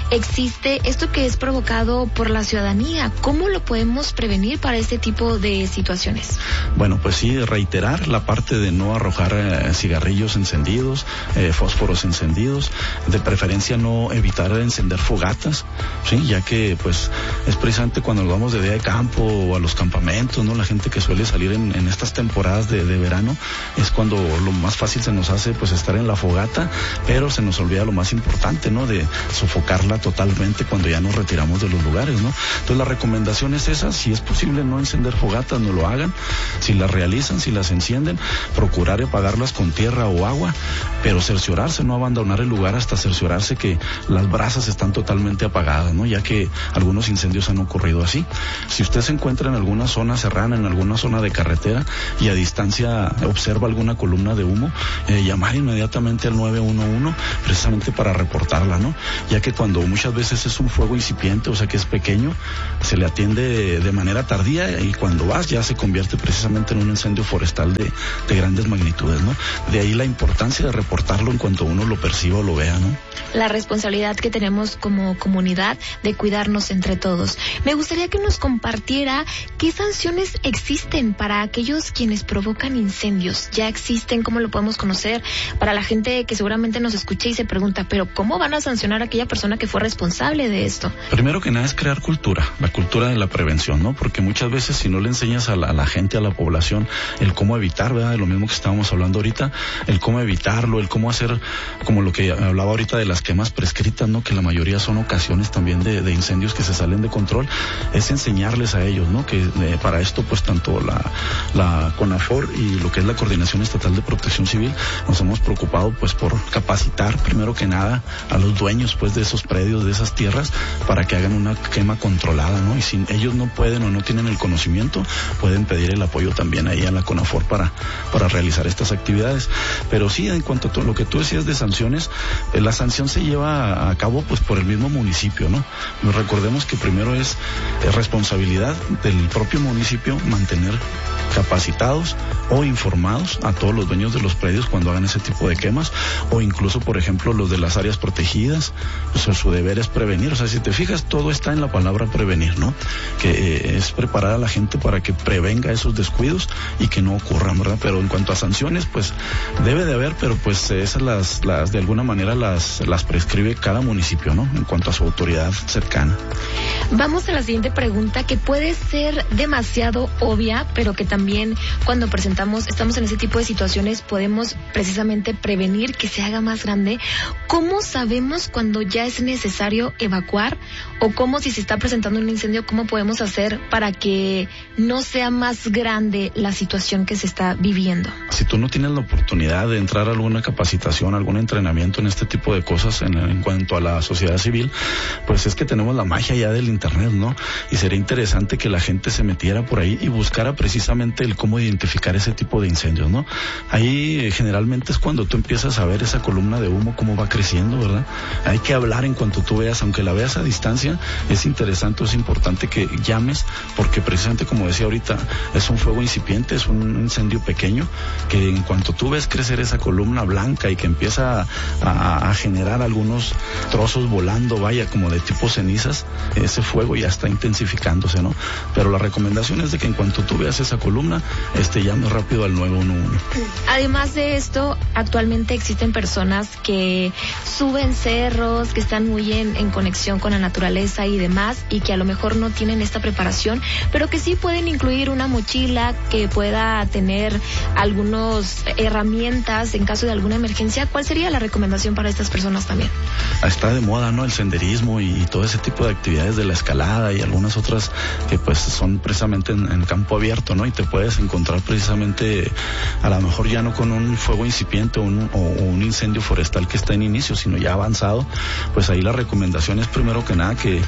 existe esto que es provocado por la ciudadanía. ¿Cómo lo podemos prevenir para este tipo de situaciones? Bueno, pues sí, reiterar la parte de no arrojar cigarrillos encendidos, fósforos encendidos, de preferencia no evitar encender fogatas, sí, ya que pues es precisamente cuando nos vamos de día de campo o a los campamentos, ¿no? La gente que suele salir en estas temporadas de verano es cuando lo más fácil se nos hace pues estar en la fogata, pero se nos olvida lo más importante, ¿no? De sofocarla totalmente cuando ya nos retiramos de los lugares, ¿no? Entonces la recomendación es esa: si es posible no encender fogatas, no lo hagan. Si las realizan, si las encienden, procurar apagarlas con tierra o agua, pero cerciorarse, no abandonar el lugar hasta cerciorarse que las brasas están totalmente apagadas, ¿no? Ya que algunos incendios han ocurrido así. Si usted se encuentra en alguna zona serrana, en alguna zona de carretera y a distancia observa alguna columna de humo, llamar inmediatamente al 911 precisamente para reportarla, ¿no? Ya que cuando muchas veces es un fuego incipiente, o sea que es pequeño, se le atiende de manera tardía y cuando vas ya se convierte precisamente en un incendio forestal de grandes magnitudes, ¿no? De ahí la importancia de reportarlo en cuanto uno lo perciba o lo vea, ¿no? La responsabilidad que tenemos como comunidad de cuidarnos entre todos. Me gustaría que nos compartiera qué sanciones existen para aquellos quienes provocan incendios. ¿Ya existen? ¿Cómo lo podemos conocer? Para la gente que seguramente nos escucha y se pregunta, ¿pero cómo van a sancionar a aquella persona que fue responsable de esto? Primero que nada es crear cultura, la cultura de la prevención, ¿no? Porque muchas veces si no le enseñas a la gente, a la población, el cómo evitar, ¿verdad? De lo mismo que estábamos hablando ahorita, el cómo evitarlo, el cómo hacer, como lo que hablaba ahorita de las quemas prescritas, ¿no? Que la mayoría son ocasiones también de incendios que se salen de control, es enseñarles a ellos, ¿no? Que para esto pues tanto la CONAFOR y lo que es la Coordinación Estatal de Protección Civil nos hemos preocupado pues por capacitar primero que nada a los dueños pues de esos predios, de esas tierras, para que hagan una quema controlada, ¿no? Y si ellos no pueden o no tienen el conocimiento, pueden pedir el apoyo también ahí a la CONAFOR para realizar estas actividades. Pero sí, en cuanto a todo lo que tú decías de sanciones, la sanción se lleva a cabo pues por el mismo municipio, ¿no? Recordemos que primero es responsabilidad del propio municipio mantener capacitados o informados a todos los dueños de los predios cuando hagan ese tipo de quemas, o incluso por ejemplo los de las áreas protegidas, pues su deber es prevenir. O sea, si te fijas, todo está en la palabra prevenir, ¿no? Que es preparar a la gente para que prevenga esos descuidos y que no ocurran, ¿verdad? Pero en cuanto a sanciones, pues debe de haber, pero pues esas las de alguna manera las prescribe cada municipio, ¿no? En cuanto a su autoridad cercana. Vamos a la siguiente pregunta, que puede ser demasiado obvia, pero que también cuando estamos en ese tipo de situaciones podemos precisamente prevenir que se haga más grande. ¿Cómo sabemos cuando ya es necesario evacuar? O cómo, si se está presentando un incendio, cómo podemos hacer para que no sea más grande la situación que se está viviendo? Si tú no tienes la oportunidad de entrar a alguna capacitación, algún entrenamiento en este tipo de cosas en cuanto a la sociedad civil, pues es que tenemos la magia ya del internet, ¿no? Y sería interesante que la gente se metiera por ahí y buscara precisamente el cómo identificar ese tipo de incendios, ¿no? Ahí generalmente es cuando tú empiezas a ver esa columna de humo cómo va creciendo, ¿verdad? Hay que hablar en cuanto tú veas, aunque la veas a distancia, es interesante, es importante que llames, porque precisamente como decía ahorita, es un fuego incipiente, es un incendio pequeño, que en cuanto tú ves crecer esa columna blanca y que empieza a generar algunos trozos volando, vaya, como de tipo cenizas, ese fuego ya está intensificándose, ¿no? Pero la recomendación es de que en cuanto tú veas esa columna, llame rápido al 911. Además de esto, actualmente existen personas que suben cerros, que están muy en conexión con la naturaleza y demás, y que a lo mejor no tienen esta preparación, pero que sí pueden incluir una mochila que pueda tener algunas herramientas en caso de alguna emergencia. ¿Cuál sería la recomendación para estas personas también? Está de moda, ¿no? El senderismo y todo ese tipo de actividades de la escalada y algunas otras que pues son precisamente en campo abierto, ¿no? Y te puedes encontrar precisamente, a lo mejor ya no con un fuego incipiente o un incendio forestal que está en inicio, sino ya avanzado. Pues ahí la recomendación es primero que nada que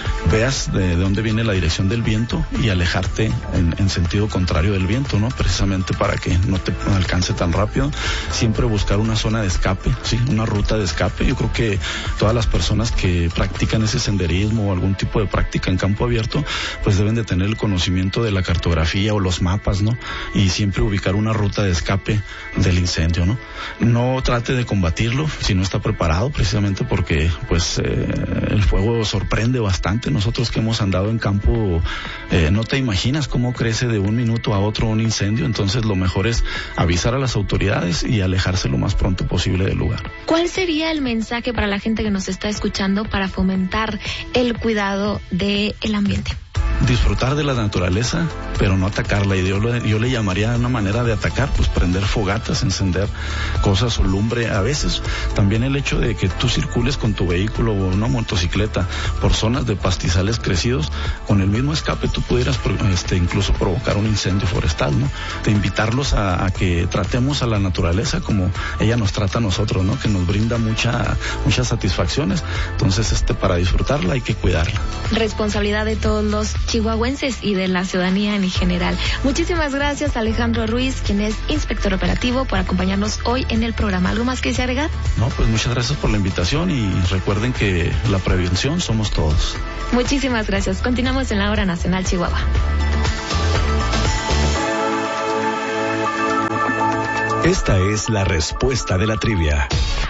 veas de dónde viene la dirección del viento y alejarte en sentido contrario del viento, ¿no? Precisamente para que no te alcance tan rápido. Siempre buscar una zona de escape, ¿sí? Una ruta de escape. Yo creo que todas las personas que practican ese senderismo o algún tipo de práctica en campo abierto, pues deben de tener el conocimiento de la cartografía o los mapas, ¿no? Y siempre ubicar una ruta de escape del incendio, ¿no? No trate de combatirlo si no está preparado, precisamente porque pues el fuego sorprende bastante. Nosotros que hemos andado en campo, no te imaginas cómo crece de un minuto a otro un incendio. Entonces lo mejor es avisar a las autoridades y alejarse lo más pronto posible del lugar. ¿Cuál sería el mensaje para la gente que nos está escuchando para fomentar el cuidado del ambiente? Disfrutar de la naturaleza, pero no atacarla. Y yo le llamaría una manera de atacar, pues prender fogatas, encender cosas o lumbre. A veces también el hecho de que tú circules con tu vehículo o una motocicleta por zonas de pastizales crecidos, con el mismo escape tú pudieras incluso provocar un incendio forestal, ¿no? De invitarlos a que tratemos a la naturaleza como ella nos trata a nosotros, ¿no? Que nos brinda muchas satisfacciones. Entonces, para disfrutarla hay que cuidarla. Responsabilidad de todos los chihuahuenses y de la ciudadanía en general. Muchísimas gracias, Alejandro Ruiz, quien es inspector operativo, por acompañarnos hoy en el programa. ¿Algo más que desea agregar? No, pues muchas gracias por la invitación y recuerden que la prevención somos todos. Muchísimas gracias. Continuamos en la Hora Nacional Chihuahua. Esta es la respuesta de la trivia.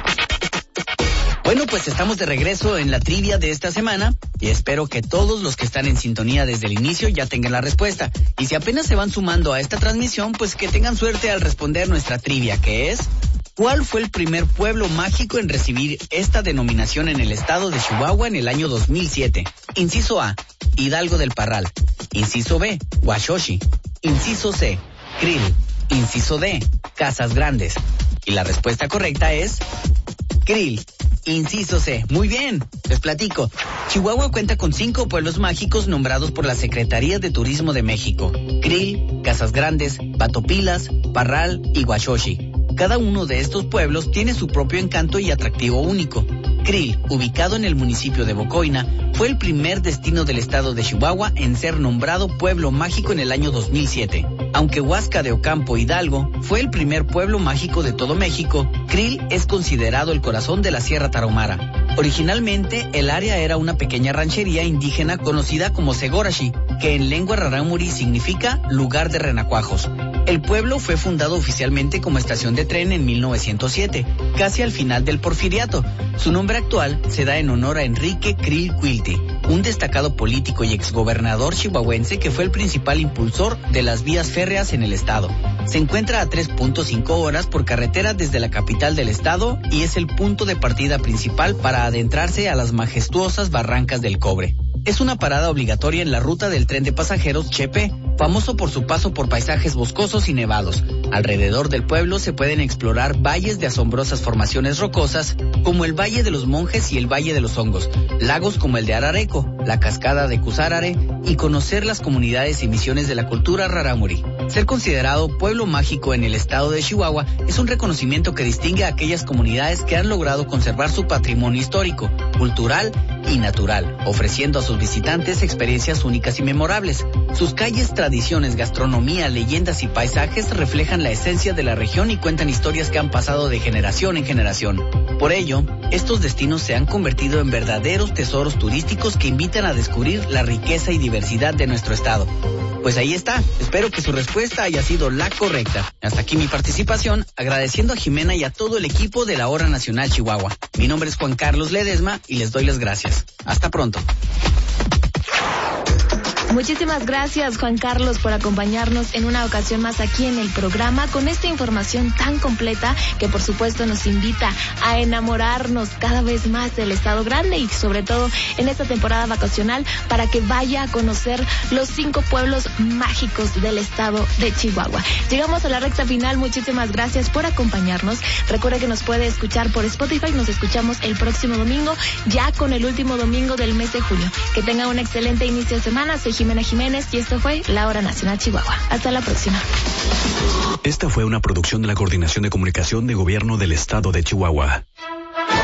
Bueno, pues estamos de regreso en la trivia de esta semana y espero que todos los que están en sintonía desde el inicio ya tengan la respuesta. Y si apenas se van sumando a esta transmisión, pues que tengan suerte al responder nuestra trivia, que es: ¿cuál fue el primer pueblo mágico en recibir esta denominación en el estado de Chihuahua en el año 2007? Inciso A, Hidalgo del Parral. Inciso B, Huachochi. Inciso C, Krill. Inciso D, Casas Grandes. Y la respuesta correcta es Krill. Inciso C. Muy bien, les platico. Chihuahua cuenta con 5 pueblos mágicos nombrados por la Secretaría de Turismo de México: Krill, Casas Grandes, Patopilas, Parral y Huachochi. Cada uno de estos pueblos tiene su propio encanto y atractivo único. Krill, ubicado en el municipio de Bocoina, fue el primer destino del estado de Chihuahua en ser nombrado pueblo mágico en el año 2007. Aunque Huasca de Ocampo, Hidalgo, fue el primer pueblo mágico de todo México, Krill es considerado el corazón de la Sierra Tarahumara. Originalmente, el área era una pequeña ranchería indígena conocida como Segorashi, que en lengua rarámuri significa lugar de renacuajos. El pueblo fue fundado oficialmente como estación de tren en 1907, casi al final del Porfiriato. Su nombre actual se da en honor a Enrique Krill Quilty, un destacado político y exgobernador chihuahuense que fue el principal impulsor de las vías férreas en el estado. Se encuentra a 3.5 horas por carretera desde la capital del estado y es el punto de partida principal para adentrarse a las majestuosas Barrancas del Cobre. Es una parada obligatoria en la ruta del tren de pasajeros Chepe, famoso por su paso por paisajes boscosos y nevados. Alrededor del pueblo se pueden explorar valles de asombrosas formaciones rocosas, como el Valle de los Monjes y el Valle de los Hongos, lagos como el de Arareco, la cascada de Cusárare, y conocer las comunidades y misiones de la cultura rarámuri. Ser considerado pueblo mágico en el estado de Chihuahua es un reconocimiento que distingue a aquellas comunidades que han logrado conservar su patrimonio histórico, cultural y natural, ofreciendo a sus visitantes experiencias únicas y memorables. Sus calles, tradiciones, gastronomía, leyendas y paisajes reflejan la esencia de la región y cuentan historias que han pasado de generación en generación. Por ello, estos destinos se han convertido en verdaderos tesoros turísticos que invitan a descubrir la riqueza y diversidad de nuestro estado. Pues ahí está, espero que su respuesta haya sido la correcta. Hasta aquí mi participación, agradeciendo a Jimena y a todo el equipo de la Hora Nacional Chihuahua. Mi nombre es Juan Carlos Ledesma y les doy las gracias. Hasta pronto. Muchísimas gracias, Juan Carlos, por acompañarnos en una ocasión más aquí en el programa con esta información tan completa que por supuesto nos invita a enamorarnos cada vez más del Estado Grande y sobre todo en esta temporada vacacional para que vaya a conocer los 5 pueblos mágicos del estado de Chihuahua. Llegamos a la recta final, muchísimas gracias por acompañarnos. Recuerda que nos puede escuchar por Spotify, nos escuchamos el próximo domingo, ya con el último domingo del mes de junio. Que tenga un excelente inicio de semana. Soy Jimena Jiménez y esto fue La Hora Nacional Chihuahua. Hasta la próxima. Esta fue una producción de la Coordinación de Comunicación de Gobierno del Estado de Chihuahua.